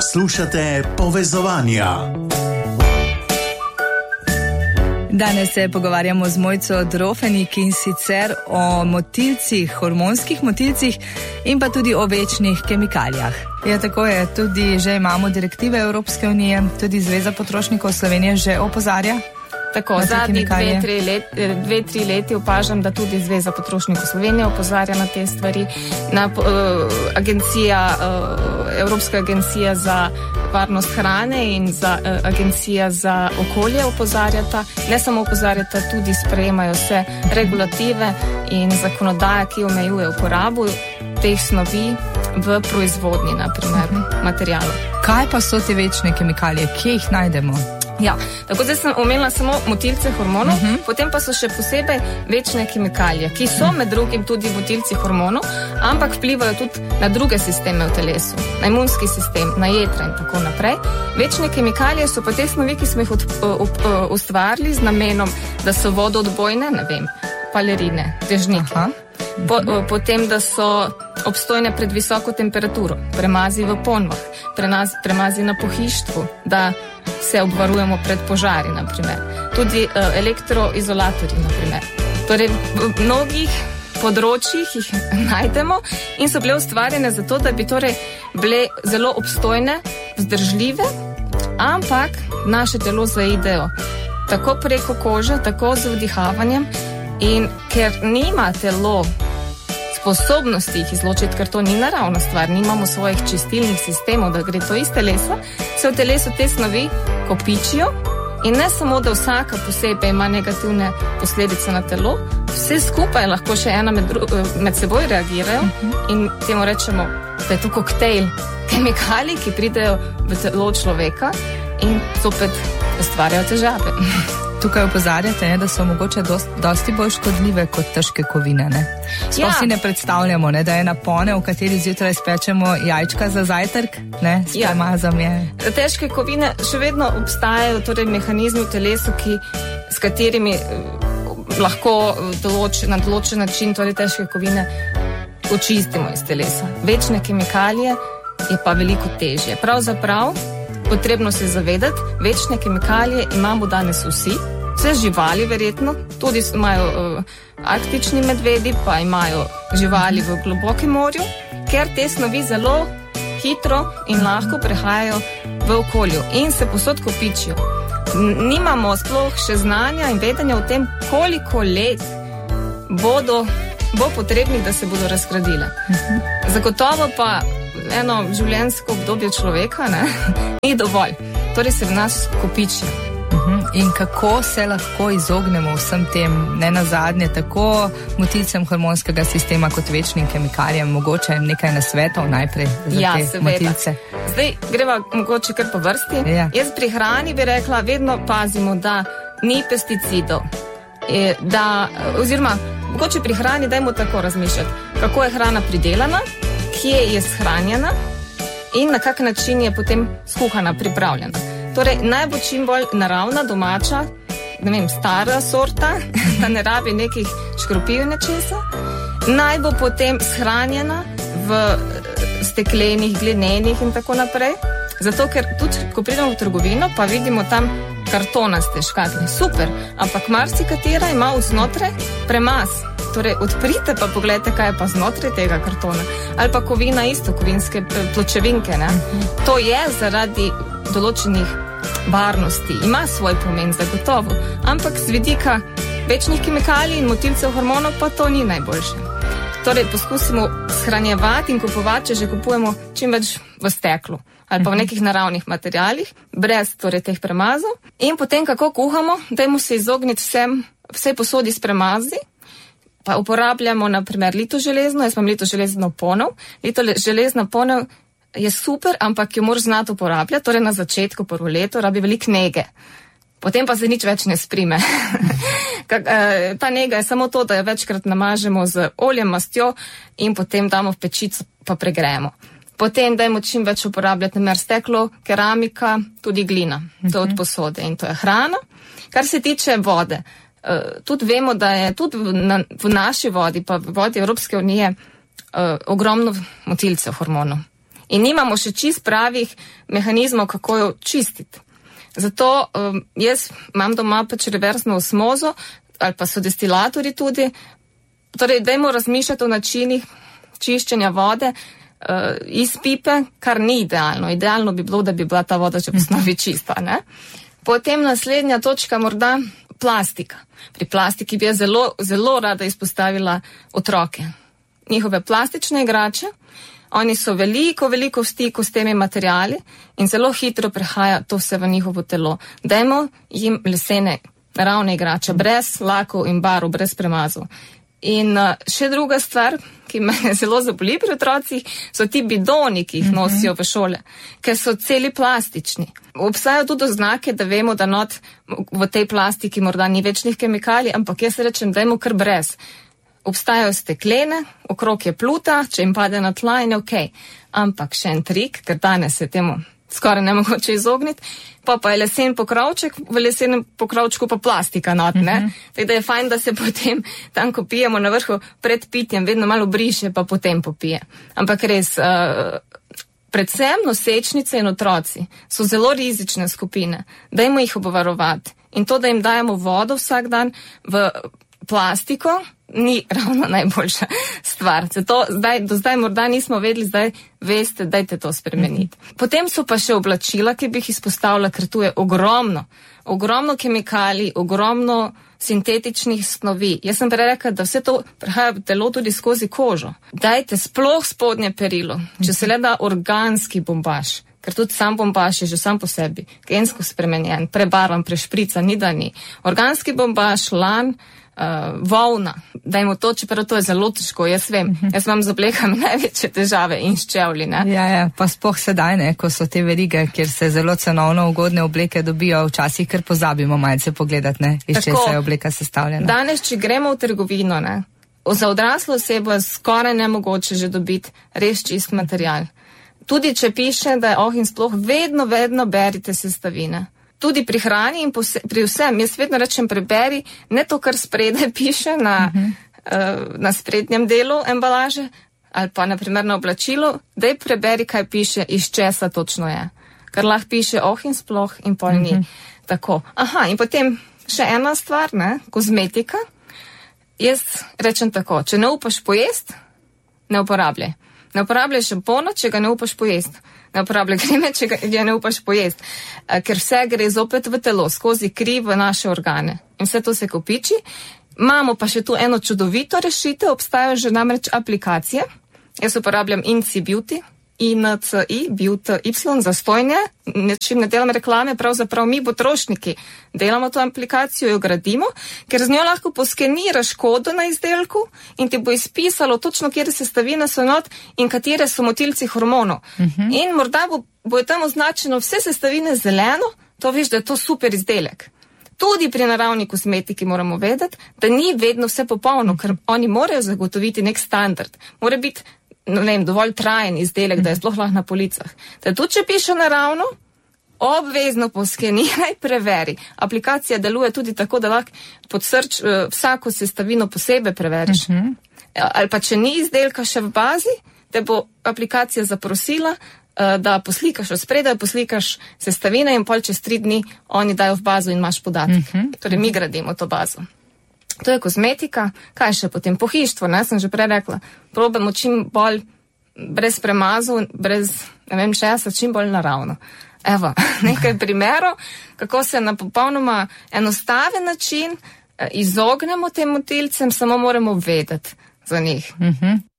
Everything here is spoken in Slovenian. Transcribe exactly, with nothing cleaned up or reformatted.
Poslušate Povezovanja. Danes se pogovarjamo z Mojco Drofenik in sicer o motilcih, hormonskih motilcih in pa tudi o večnih kemikalijah. Ja, tako je, tudi že imamo direktive Evropske unije, tudi Zveza potrošnikov Slovenije že opozarja. Tako, zadnji dve, tri let, dve, tri leti opažam, da tudi Zveza potrošnikov Slovenije opozarja na te stvari. Na, uh, agencija, uh, Evropska agencija za varnost hrane in za, uh, agencija za okolje opozarjata. Ne samo opozarjata, tudi sprejemajo se regulative in zakonodaja, ki omejuje uporabo teh snovi v proizvodnji, na primer, materialov. Kaj pa so te večne kemikalije? Kje jih najdemo? Ja, tako zdaj sem omenila samo motilce hormonov, uh-huh. Potem pa so še posebej večne kemikalije, ki so med drugim tudi motilci hormonov, ampak vplivajo tudi na druge sisteme v telesu, na imunski sistem, na jetra in tako naprej. Večne kemikalije so pa te snovi, ki smo jih od, uh, uh, ustvarili z namenom, da so vodoodbojne, ne vem, palerine, dežnike. Po, uh, potem, da so obstojne pred visoko temperaturo, premazi v ponvah, prenaz, premazi na pohištvu, da se obvarujemo pred požari, na primer. Tudi uh, elektroizolatorji, na primer. Torej, v mnogih področjih jih najdemo in so bile ustvarjene zato, da bi torej bile zelo obstojne, vzdržljive, ampak naše telo zaidejo tako preko kože, tako z vdihavanjem in ker nima telo sposobnosti jih izločiti, ker to ni naravna stvar, nimamo svojih čistilnih sistemov, da gre to iz telesa, se v telesu te snovi kopičijo in ne samo, da vsaka posebej ima negativne posledice na telo, vse skupaj lahko še ena med, dru- med seboj reagirajo uh-huh. In temu rečemo, da je to koktejl kemikalij, ki pridejo v telo človeka in zopet ustvarjajo težave. Tukaj opozarjate, ne, da so mogoče dost, dosti bolj škodljive kot težke kovine. Ne? Sploh ja. Si ne predstavljamo, ne, da je napone, v kateri zjutraj spečemo jajčka za zajtrk, ne, s premazom je. Ja. Težke kovine še vedno obstajajo, torej mehanizmi v telesu, ki, s katerimi lahko določ, na določen način torej težke kovine očistimo iz telesa. Večne kemikalije je pa veliko težje. Pravzaprav potrebno se zavedati, večne kemikalije imamo danes vsi, vse živali verjetno, tudi imajo uh, arktični medvedi, pa imajo živali v globokem morju, ker te snovi zelo hitro in lahko prehajajo v okolju in se povsod kopičijo. Nimamo sploh še znanja in vedenja o tem, koliko let bodo, bo potrebnih, da se bodo razgradile. Zagotovo pa eno življenjsko obdobje človeka, ne, ni dovolj. Torej se v nas kopiči. Uh-huh. In kako se lahko izognemo vsem tem, ne nazadnje, tako motilcem hormonskega sistema kot večnim kemikalijem, mogoče nekaj nasvetov najprej za ja, te motilce? Zdaj greva mogoče kar po vrsti. Ja. Jaz pri hrani bi rekla, vedno pazimo, da ni pesticidov. Da, oziroma, mogoče pri hrani dajmo tako razmišljati, kako je hrana pridelana, kje je shranjena in na kak način je potem skuhana, pripravljena. Torej, naj bo čim bolj naravna, domača, ne vem, stara sorta, da ne rabi nekih škropiv nečesa. Naj bo potem shranjena v steklenih, glinenih in tako naprej. Zato, ker tudi, ko pridemo v trgovino, pa vidimo tam kartonaste škatle. Super, ampak marsikatera ima vznotraj premaz. Torej, odprite pa pogledajte, kaj je pa znotraj tega kartona. Ali pa kovina isto, kovinske pločevinke, ne? To je zaradi določenih varnosti. Ima svoj pomen, zagotovo. Ampak z vidika večnih kemikalij in motilcev hormonov pa to ni najboljše. Torej, poskusimo shranjevati in kupovati, če že kupujemo čim več v steklu ali pa v nekih naravnih materialih, brez torej teh premazov. In potem, kako kuhamo, dajmo se izogniti vsem, vsej posodi s premazi, pa uporabljamo na primer litoželezno, jaz imam litoželezno ponev. Litoželezna ponev je super, ampak jo moraš znati uporabljati, torej na začetku prvo leto rabi veliko nege. Potem pa se nič več ne sprime. Ta nega je samo to, da jo večkrat namažemo z oljem, mastjo in potem damo v pečico pa pregrejemo. Potem dajmo čim več uporabljati namer steklo, keramika, tudi glina. To od posode in to je hrana. Kar se tiče vode, tudi vemo, da je tudi v, na, v naši vodi, pa v vodi Evropske unije, ogromno motilcev hormonov. In nimamo še čist pravih mehanizmov, kako jo čistiti. Zato um, jaz imam doma pač reverzno osmozo, ali pa so destilatorji tudi. Torej, dajmo razmišljati o načinih čiščenja vode uh, iz pipe, kar ni idealno. Idealno bi bilo, da bi bila ta voda že v osnovi čista, ne? Potem naslednja točka, morda plastika. Pri plastiki bi jaz zelo, zelo rada izpostavila otroke. Njihove plastične igrače, oni so veliko, veliko v stiku s temi materiali in zelo hitro prehaja to vse v njihovo telo. Dajmo jim lesene, naravne igrače, brez lakov in barv, brez premazov. In uh, še druga stvar, ki me zelo zaboli pri otrocih, so ti bidoni, ki jih nosijo v šole, ker so celi plastični. Obstajajo tudi oznake, da vemo, da not v tej plastiki morda ni večnih kemikalij, ampak jaz rečem, dajmo kar brez. Obstajajo steklene, okrog je pluta, če jim pade na tla in je okej. Ampak še en trik, ker danes se temu skoraj ne mogoče izogniti, pa pa je lesen pokrovček, v lesenem pokrovčku pa plastika not, ne? Uh-huh. Tako da je fajn, da se potem tam, ko pijemo na vrhu pred pitjem, vedno malo briše, pa potem popije. Ampak res, uh, predvsem nosečnice in otroci so zelo rizične skupine. Dajmo jih obvarovati. In to, da jim dajemo vodo vsak dan v plastiko, ni ravno najboljša stvar. Zato zdaj, do zdaj morda nismo vedeli, zdaj veste, dajte to spremeniti. Potem so pa še oblačila, ki bi jih izpostavila, ker tu je ogromno, ogromno kemikalij, ogromno sintetičnih snovi. Jaz sem prej rekla, da vse to prehaja v telo tudi skozi kožo. Dajte sploh spodnje perilo, če se le da organski bombaž, ker tudi sam bombaž je že sam po sebi gensko spremenjen, prebarvan, prešprica, ni da ni. Organski bombaž, lan, Uh, volna, dajmo to, čeprav to je zelo težko, jaz vem, uh-huh. jaz imam z oblekami največje težave in ščevli, ne? Ja, ja, pa sploh sedaj, ne, ko so te verige, kjer se zelo cenovno ugodne obleke dobijo, včasih kar pozabimo malce pogledati, ne, iz česa je obleka sestavljena. Danes, če gremo v trgovino, ne, za odraslo osebo je skoraj nemogoče že dobiti res čist material. Tudi če piše, da je oh in sploh vedno, vedno berite sestavine. Tudi pri hrani in pose, pri vsem. Jaz vedno rečem, preberi ne to, kar spredaj piše na, uh-huh. uh, na sprednjem delu embalaže ali pa naprimer na oblačilu, daj preberi, kaj piše, iz česa točno je. Ker lahko piše oh in sploh in pol ni. Uh-huh. Tako. Aha, in potem še ena stvar, ne, kozmetika. Jaz rečem tako, če ne upaš pojest, ne uporabljaj. Ne uporabljaj šampona, če ga ne upaš pojest. Ne uporabljaj kreme, če ga ne upaš pojest. Ker vse gre zopet v telo, skozi kri v naše organe. In vse to se kopiči. Imamo pa še tu eno čudovito rešitev, obstajajo že namreč aplikacije. Jaz uporabljam Inci Beauty, I N C I, Beauty Y za stojnje. Nečim ne delam reklame, pravzaprav mi, potrošniki, delamo to aplikacijo, jo gradimo, ker z njo lahko poskeniraš kodo na izdelku in ti bo izpisalo točno, kjer sestavine so not in katere so motilci hormonov. Uh-huh. In morda bo, bo je tam označeno vse sestavine zeleno, to veš, da je to super izdelek. Tudi pri naravni kozmetiki moramo vedeti, da ni vedno vse popolno, ker oni morajo zagotoviti nek standard. Mora biti no, ne vem, dovolj trajen izdelek, da je sploh lahko na policah. Da tudi, če piše naravno, obvezno poskeniraj, preveri. Aplikacija deluje tudi tako, da lahko pod srč uh, vsako sestavino posebej preveriš. Uh-huh. Ali pa, če ni izdelka še v bazi, te bo aplikacija zaprosila, uh, da poslikaš od spredaj, poslikaš sestavine in pol čez tri dni oni dajo v bazo in imaš podatek. Uh-huh. Torej, mi gradimo to bazo. To je kozmetika, kaj še potem pohištvo, ne, sem že prej rekla, probamo čim bolj brez premazov, brez, ne vem, česa, čim bolj naravno. Evo, nekaj primerov, kako se na popolnoma enostaven način izognemo tem motilcem, samo moramo vedeti za njih. Mhm.